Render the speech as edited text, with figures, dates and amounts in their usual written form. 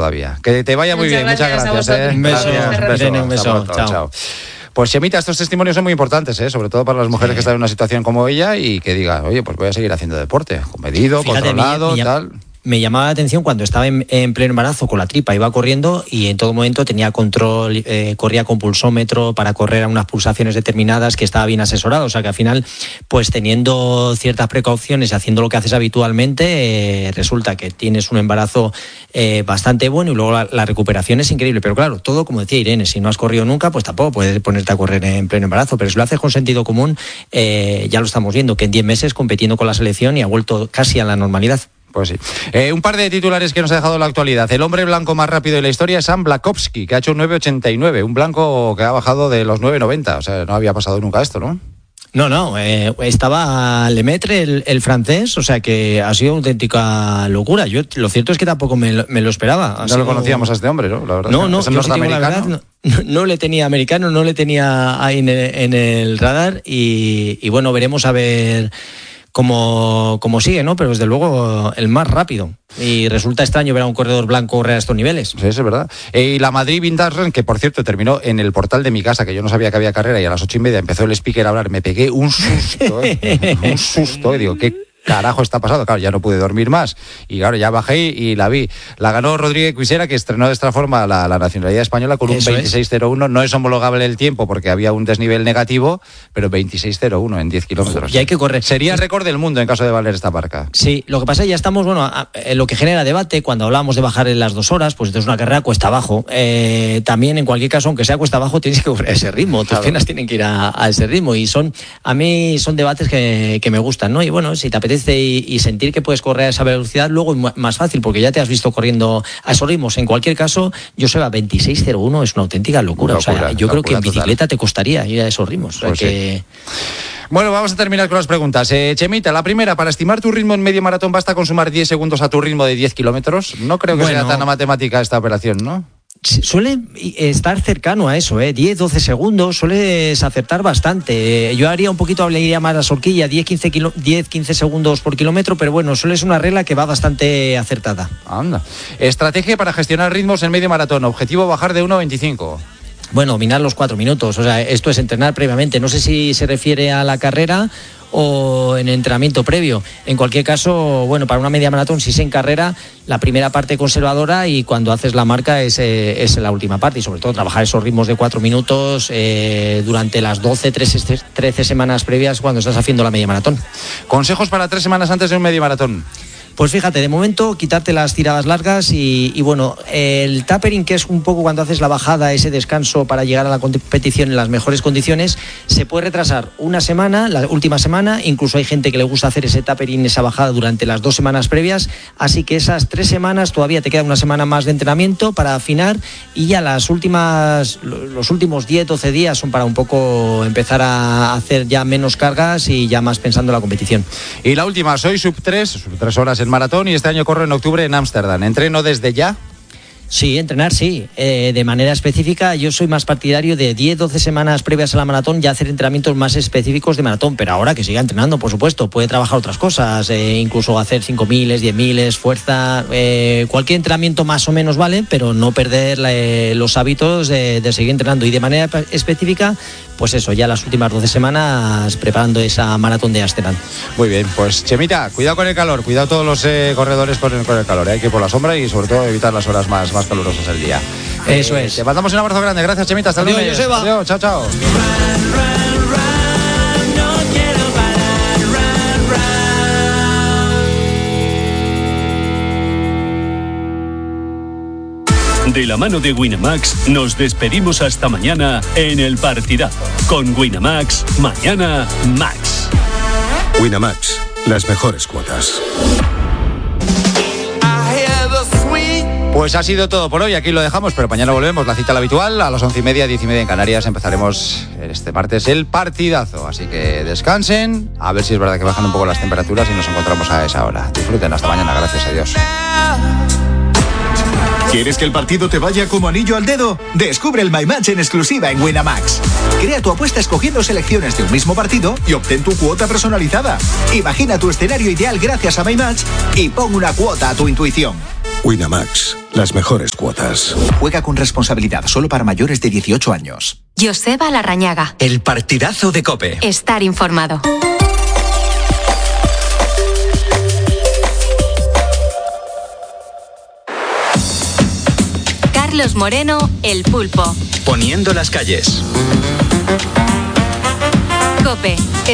todavía. Que te vaya muy bien, muchas gracias. Un beso, Gracias. un beso. Chao. Pues Chemita, estos testimonios son muy importantes, sobre todo para las mujeres que están en una situación como ella y que digan, oye, pues voy a seguir haciendo deporte, medido, controlado, tal. Me llamaba la atención cuando estaba en pleno embarazo con la tripa, iba corriendo y en todo momento tenía control, corría con pulsómetro para correr a unas pulsaciones determinadas, que estaba bien asesorado. O sea que al final, pues teniendo ciertas precauciones y haciendo lo que haces habitualmente, resulta que tienes un embarazo bastante bueno y luego la recuperación es increíble. Pero claro, todo como decía Irene, si no has corrido nunca, pues tampoco puedes ponerte a correr en pleno embarazo. Pero si lo haces con sentido común, ya lo estamos viendo, que en 10 meses compitiendo con la selección y ha vuelto casi a la normalidad. Pues sí. Un par de titulares que nos ha dejado la actualidad. El hombre blanco más rápido de la historia es Sam Blakowski, que ha hecho un 9.89, un blanco que ha bajado de los 9.90. O sea, no había pasado nunca esto, ¿no? No, estaba Lemaitre, el francés, o sea que ha sido una auténtica locura. Yo lo cierto es que tampoco me lo esperaba. No lo conocíamos a este hombre, ¿no? La verdad, no, yo sí tengo la verdad, no le tenía americano, no le tenía ahí en el radar y bueno, veremos a ver cómo sigue, ¿no? Pero desde luego el más rápido. Y resulta extraño ver a un corredor blanco correr a estos niveles. Sí, eso es verdad. Y la Madrid Vintage Run, que por cierto terminó en el portal de mi casa, que yo no sabía que había carrera, y a las 8:30 empezó el speaker a hablar. Me pegué un susto, un susto. Digo, ¿qué carajo está pasando? Claro, ya no pude dormir más. Y claro, ya bajé y la vi. La ganó Rodríguez Cuisera, que estrenó de esta forma la nacionalidad española con un 26.01. No es homologable el tiempo porque había un desnivel negativo, pero 26.01 en 10 kilómetros. Y hay que correr. Sería récord del mundo en caso de valer esta marca. Sí, lo que pasa es que ya estamos, en lo que genera debate, cuando hablamos de bajar en las 2 horas, pues entonces una carrera cuesta abajo. También, en cualquier caso, aunque sea cuesta abajo, tienes que correr a ese ritmo. Tus piernas tienen que ir a ese ritmo. Y a mí son debates que me gustan, ¿no? Y bueno, si te apetece y sentir que puedes correr a esa velocidad, luego es más fácil, porque ya te has visto corriendo a esos ritmos. En cualquier caso, yo sé, a 26.01 es una auténtica locura. O sea, yo creo que en bicicleta te costaría ir a esos ritmos. Pues sí. Bueno, vamos a terminar con las preguntas. Chemita, la primera, para estimar tu ritmo en medio maratón, ¿basta con sumar 10 segundos a tu ritmo de 10 kilómetros? No creo que sea tan matemática esta operación, ¿no? Suele estar cercano a eso, 10-12 segundos, sueles acertar bastante. Yo haría un poquito, iría más a la horquilla, 10-15 segundos por kilómetro, pero bueno, suele ser una regla que va bastante acertada. Anda. Estrategia para gestionar ritmos en medio maratón, objetivo bajar de 1.25. Bueno, dominar los 4 minutos, o sea, esto es entrenar previamente, no sé si se refiere a la carrera o en entrenamiento previo. En cualquier caso, bueno, para una media maratón, si es en carrera, la primera parte conservadora y cuando haces la marca es la última parte, y sobre todo trabajar esos ritmos de 4 minutos durante las 13 semanas previas cuando estás haciendo la media maratón. Consejos para 3 semanas antes de un medio maratón. Pues fíjate, de momento quitarte las tiradas largas y bueno, el tapering, que es un poco cuando haces la bajada, ese descanso para llegar a la competición en las mejores condiciones, se puede retrasar una semana, la última semana, incluso hay gente que le gusta hacer ese tapering, esa bajada durante las 2 semanas previas, así que esas 3 semanas todavía te queda una semana más de entrenamiento para afinar y ya los últimos 10-12 días son para un poco empezar a hacer ya menos cargas y ya más pensando en la competición. Y la última, soy sub 3 horas en maratón y este año corro en octubre en Ámsterdam. ¿Entreno desde ya? Sí, entrenar sí, de manera específica. Yo soy más partidario de 10-12 semanas previas a la maratón ya hacer entrenamientos más específicos de maratón, pero ahora que siga entrenando, por supuesto, puede trabajar otras cosas, incluso hacer 5.000, 10.000, fuerza, cualquier entrenamiento más o menos vale, pero no perder los hábitos de seguir entrenando y de manera específica, pues eso, ya las últimas 12 semanas preparando esa maratón de Ámsterdam. Muy bien, pues Chemita, cuidado con el calor, cuidado todos los corredores con el calor, hay que ir por la sombra y sobre todo evitar las horas más calurosas del día. Eso es. Te mandamos un abrazo grande, gracias Chemita, hasta luego. Adiós, chao, chao. De la mano de Winamax nos despedimos hasta mañana en El Partidazo. Con Winamax, mañana Max. Winamax, las mejores cuotas. Pues ha sido todo por hoy, aquí lo dejamos, pero mañana volvemos, la cita la habitual, a las 11:30, 10:30 en Canarias, empezaremos este martes el partidazo, así que descansen, a ver si es verdad que bajan un poco las temperaturas y nos encontramos a esa hora. Disfruten, hasta mañana, gracias a Dios. ¿Quieres que el partido te vaya como anillo al dedo? Descubre el My Match en exclusiva en Winamax. Crea tu apuesta escogiendo selecciones de un mismo partido y obtén tu cuota personalizada. Imagina tu escenario ideal gracias a My Match y pon una cuota a tu intuición. Winamax, las mejores cuotas. Juega con responsabilidad, solo para mayores de 18 años. Joseba Larrañaga. El partidazo de COPE. Estar informado. Carlos Moreno, El Pulpo. Poniendo las calles. COPE.